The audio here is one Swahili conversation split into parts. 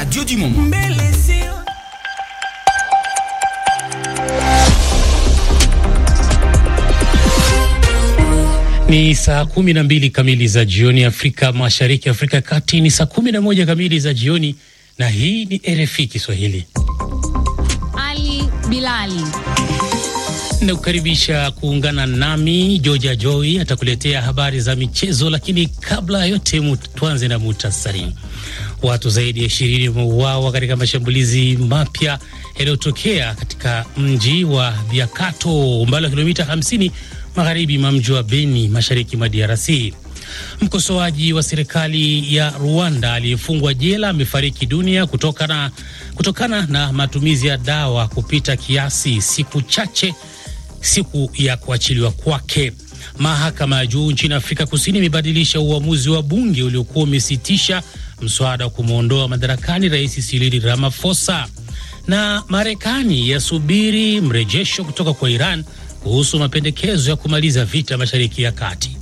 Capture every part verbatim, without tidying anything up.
radio du moment. Ni saa kumi na mbili kamili za jioni Afrika Mashariki, Afrika Kati ni saa kumi na moja kamili za jioni, na hii ni R F I Kiswahili. Ali Bilali na kukaribisha kuungana nami. Georgia Joy atakuletea habari za michezo, lakini kabla yote tuanze na muhtasari. Watu zaidi ya ishirini wameuawa katika mashambulizi mapya yaliyotokea katika mji wa Biakato, umbali wa kilomita hamsini magharibi mwa mji wa Beni, mashariki mwa D R C. Mkosoaji wa serikali ya Rwanda aliyefungwa jela amefariki dunia kutokana kutokana na matumizi ya dawa kupita kiasi siku chache siku ya kuachiliwa kwake. Mahakama ya juu nchini Afrika Kusini imebadilisha uamuzi wa bunge uliokuwa umesitisha mswada wa kumuondoa madarakani Rais Cyril Ramaphosa. Na Marekani yasubiri mrejesho kutoka kwa Iran kuhusu mapendekezo ya kumaliza vita Mashariki ya Kati.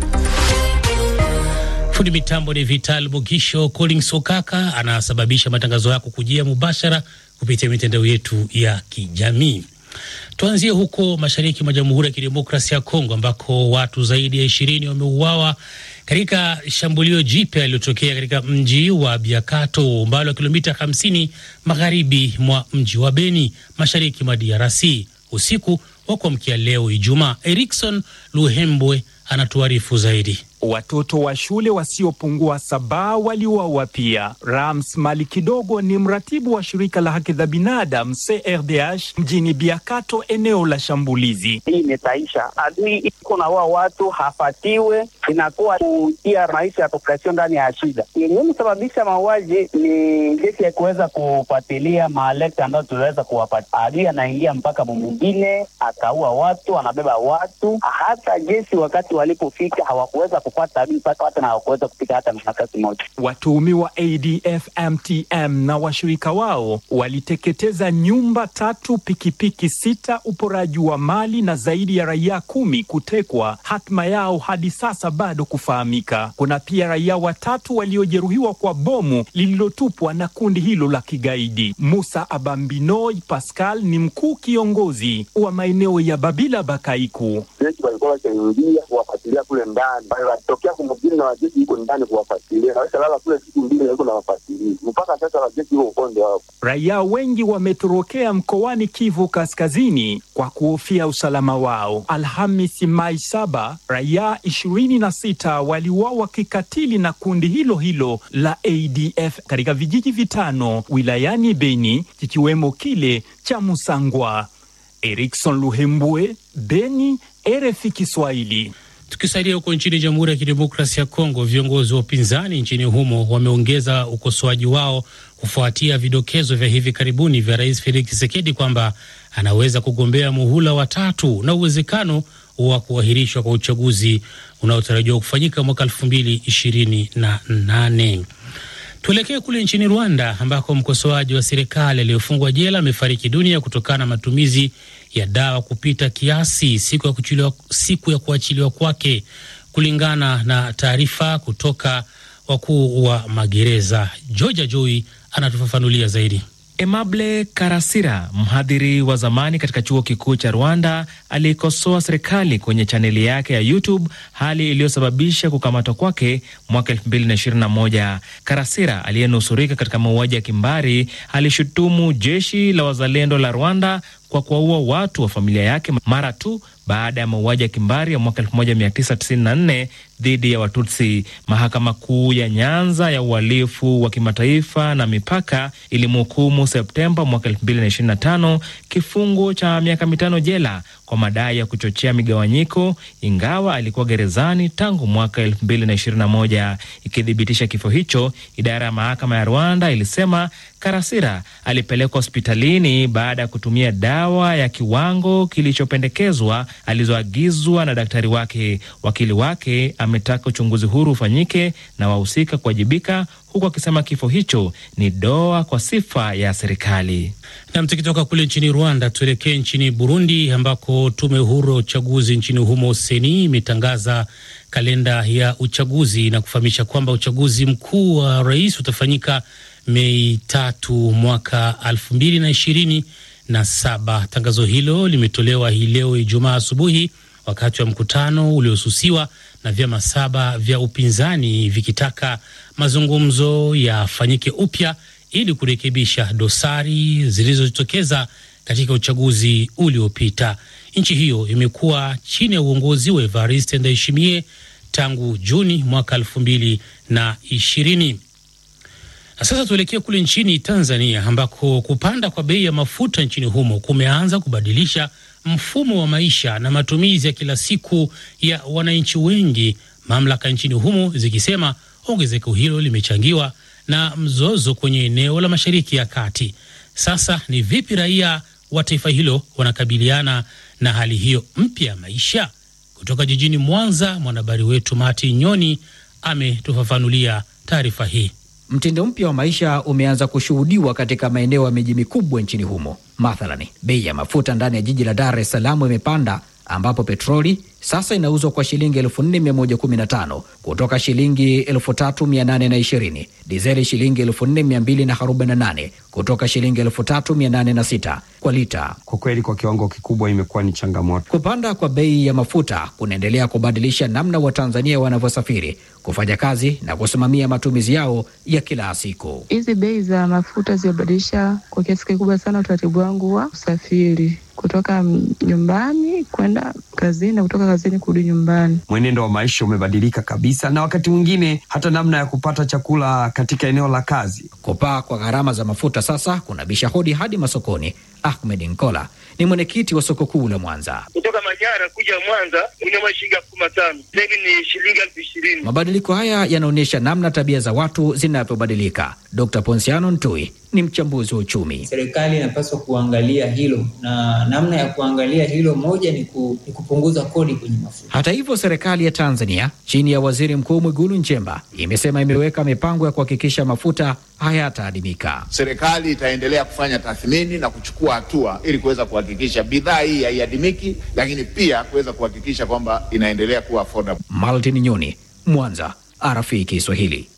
Fundi mitambo ni Vital Bogisho. Collins Okaka anasababisha matangazo yako kujia mubashara kupitia mitandao yetu ya kijamii. Tuanzie huko mashariki mwa Jamhuri ya Kidemokrasia ya Kongo, ambako watu zaidi ya ishirini wameuawa katika shambulio jipya lililotokea katika mji wa Biakato, umbali wa kilomita hamsini magharibi mwa mji wa Beni, mashariki mwa D R C, usiku wa kuamkia leo Ijumaa. Erikson Luhembwe anatuarifu zaidi. Watoto wa shule wasiopungua saba waliuawa pia. Rams Mali Kidogo ni mratibu wa shirika la haki za binadamu C R D H mjini Biakato, eneo la shambulizi. Hii imetaisha adui iko na wao watu hafatiwe, inakuwa kutia maisha ya population ndani ya shida. Yenye sababisha mauaji ni jeshi ya kuweza kupatilia maalekta ambayo tuweza kuwapatia. Adui anaingia mpaka mwingine akaua watu, anabeba watu. Hata jeshi wakati walipofika hawakuweza kupata adui mpaka watu na hawakuweza kupika hata mshakasi moja. Watuhumiwa A D F M T M na washirika wao waliteketeza nyumba tatu, pikipiki sita, uporaji wa mali na zaidi ya raia kumi kutekwa. Hatma yao hadi sasa bado kufahamika. Kuna pia raia watatu waliojeruhiwa kwa bomu lililotupwa na kundi hilo la kigaidi. Musa Abambinoi Pascal ni mkuu kiongozi wa maeneo ya Babila Bakaiku. Jeshi walikuwa wakiingia kuwafuatilia kule ndani. Watokea kumjini na wajeshi yuko ndani kuwafuatilia. Na washalala kule siku mbili yuko na wafuatilia. Mpaka sasa wajeshi yuko ukonde hapo. Raia wengi wametorokea mkoani Kivu Kaskazini kwa kuhofia usalama wao. Alhamisi Mai saba, raia ishirini na sita waliuawa kikatili na kundi hilo hilo la A D F katika vijiji vitano wilayani Beni, kikiwemo kile cha Musangwa. Erikson Luhembwe, Beni, R F I Kiswahili. Tukisaidia huko nchini Jamhuri ya Kidemokrasia ya Kongo, viongozi wa upinzani nchini humo wameongeza ukosoaji wao kufuatia vidokezo vya hivi karibuni vya Rais Felix Tshisekedi kwamba anaweza kugombea muhula wa tatu na uwezekano wa kuahirishwa kwa uchaguzi unaotarajiwa kufanyika mwaka elfu mbili ishirini na nane. Tuelekee kule nchini Rwanda, ambako mkosoaji wa serikali aliyofungwa jela amefariki dunia kutokana na matumizi ya dawa kupita kiasi siku ya kuachiliwa siku ya kuachiliwa kwake, kulingana na taarifa kutoka wakuu wa magereza. Georgia Joy anatufafanulia zaidi. Aimable Karasira, mhadhiri wa zamani katika chuo kikuu cha Rwanda, alikosoa serikali kwenye chaneli yake ya YouTube, hali iliyosababisha kukamatwa kwake mwaka elfu mbili na ishirini na moja. Karasira, aliyenusurika katika mauaji ya kimbari, alishutumu jeshi la wazalendo la Rwanda kwa kuwaua watu wa familia yake mara tu baada ya mauaji ya kimbari ya mwaka elfu moja mia tisa tisini na nne dhidi ya Watutsi. Mahakama Kuu ya Nyanza ya uhalifu wa kimataifa na mipaka ilimhukumu Septemba mwaka elfu mbili na ishirini na tano kifungo cha miaka mitano jela kwa madai ya kuchochea migawanyiko, ingawa alikuwa gerezani tangu mwaka elfu mbili na ishirini na moja. Ikidhibitisha kifo hicho, idara ya mahakama ya Rwanda ilisema Karasira alipelekwa hospitalini baada ya kutumia dawa ya kiwango kilichopendekezwa alizoagizwa na daktari wake. Wakili wake ametaka uchunguzi huru ufanyike na wahusika kuwajibika, huku akisema kifo hicho ni doa kwa sifa ya serikali. Na tukitoka kule nchini Rwanda, tuelekee nchini Burundi, ambako tume huru ya uchaguzi nchini humo Seni imetangaza kalenda ya uchaguzi na kufahamisha kwamba uchaguzi mkuu wa rais utafanyika Mei tatu mwaka elfu mbili na ishirini na saba. Tangazo hilo limetolewa hii leo Ijumaa asubuhi wakati wa mkutano uliosusiwa na vyama saba vya upinzani vikitaka mazungumzo yafanyike upya ili kurekebisha dosari zilizojitokeza katika uchaguzi uliopita. Nchi hiyo imekuwa chini ya uongozi wa Evariste Ndayishimiye tangu Juni mwaka elfu mbili na ishirini. Na sasa tuelekee kule nchini Tanzania ambako kupanda kwa bei ya mafuta nchini humo kumeanza kubadilisha mfumo wa maisha na matumizi ya kila siku ya wananchi wengi, mamlaka nchini humo zikisema ongezeko hilo limechangiwa na mzozo kwenye eneo la Mashariki ya Kati. Sasa ni vipi raia wa taifa hilo wanakabiliana na hali hiyo mpya ya maisha? Kutoka jijini Mwanza, mwanahabari wetu Mati Nyoni ametufafanulia taarifa hii. Mtindo mpya wa maisha umeanza kushuhudiwa katika maeneo ya miji mikubwa nchini humo. Mathalani, bei ya mafuta ndani ya jiji la Dar es Salaam imepanda, ambapo petroli sasa inauzwa kwa shilingi elfu nne mia moja kumi na tano kutoka shilingi elfu tatu mia nane na ishirini, dizeli shilingi elfu nne mia mbili arobaini na nane kutoka shilingi elfu tatu mia nane na sita kwa lita. Kwa kweli kwa kiwango kikubwa imekuwa ni changamoto. Kupanda kwa bei ya mafuta kunaendelea kubadilisha namna Watanzania wanavyosafiri, kufanya kazi na kusimamia matumizi yao ya kila siku. Hizi bei za mafuta zimebadilisha kwa kiasi kikubwa sana utaratibu wangu wa usafiri, kutoka nyumbani kwenda kazini na kutoka kazini kurudi nyumbani. Mwenendo wa maisha umebadilika kabisa, na wakati mwingine hata namna ya kupata chakula katika eneo la kazi. Kupaa kwa gharama za mafuta sasa kunabisha hodi hadi masokoni. Ahmed Nkola ni mwenyekiti wa soko kuu la Mwanza. Kutoka Manyara kuja Mwanza una shilingi elfu tano, sasa ni shilingi elfu ishirini. Mabadiliko haya yanaonyesha namna tabia za watu zinavyobadilika. Doctor Ponsiano Ntui ni mchambuzi wa uchumi. Serikali inapaswa kuangalia hilo, na namna ya kuangalia hilo moja ni, ku, ni kupunguza kodi kwenye mafuta. Hata hivyo, serikali ya Tanzania chini ya Waziri Mkuu Mwigulu Nchemba imesema imeweka mipango ya kuhakikisha mafuta hayataadimika. Serikali itaendelea kufanya tathmini na kuchukua hatua ili kuweza kuhakikisha bidhaa hii haiadimiki, lakini pia kuweza kuhakikisha kwamba inaendelea kuwa affordable. Martin Nyoni, Mwanza, R F I Kiswahili.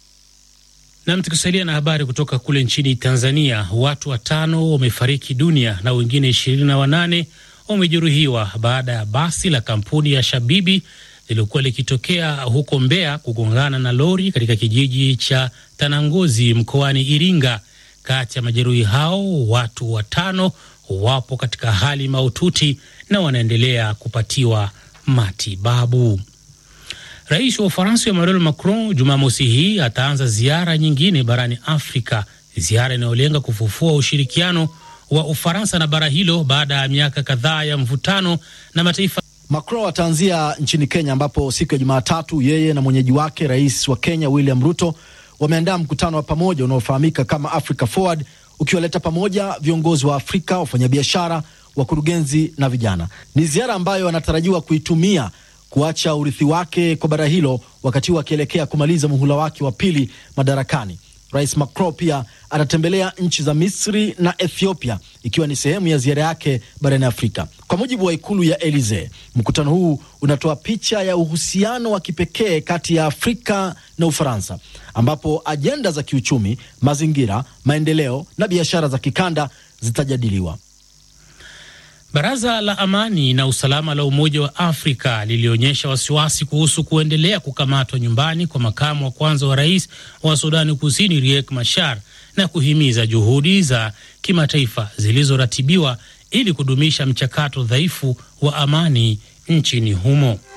Na mtukisalia na habari kutoka kule nchini Tanzania, watu watano wamefariki dunia na wengine ishirini na wanane wamejeruhiwa baada ya basi la kampuni ya Shabibi lililokuwa likitokea huko Mbeya kugongana na lori katika kijiji cha Tanangozi mkoani Iringa. Kati ya majeruhi hao, watu watano wapo katika hali mahututi na wanaendelea kupatiwa matibabu. Rais wa Ufaransa Emmanuel Macron Jumamosi hii ataanza ziara nyingine barani Afrika, ziara inayolenga kufufua ushirikiano wa Ufaransa na bara hilo baada ya miaka kadhaa ya mvutano na mataifa. Macron ataanzia nchini Kenya, ambapo siku ya Jumatatu yeye na mwenyeji wake Rais wa Kenya William Ruto wameandaa mkutano wa pamoja unaofahamika kama Africa Forward, ukiwaleta pamoja viongozi wa Afrika, wafanyabiashara, wakurugenzi na vijana. Ni ziara ambayo anatarajiwa kuitumia kuacha urithi wake kwa bara hilo wakati wakielekea kumaliza muhula wake wa pili madarakani. Rais Macron pia atatembelea nchi za Misri na Ethiopia, ikiwa ni sehemu ya ziara yake barani Afrika. Kwa mujibu wa ikulu ya Elysee, mkutano huu unatoa picha ya uhusiano wa kipekee kati ya Afrika na Ufaransa, ambapo ajenda za kiuchumi, mazingira, maendeleo na biashara za kikanda zitajadiliwa. Baraza la Amani na Usalama la Umoja wa Afrika lilionyesha wasiwasi kuhusu kuendelea kukamatwa nyumbani kwa makamu wa kwanza wa rais wa Sudani Kusini Riek Machar na kuhimiza juhudi za kimataifa zilizoratibiwa ili kudumisha mchakato dhaifu wa amani nchini humo.